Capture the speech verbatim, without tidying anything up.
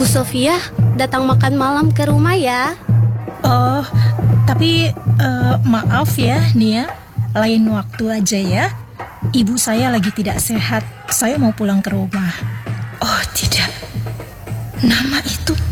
Bu Sofia datang makan malam ke rumah ya. Oh, tapi eh, maaf ya Nia, lain waktu aja ya. Ibu saya lagi tidak sehat, saya mau pulang ke rumah. Oh tidak, nama itu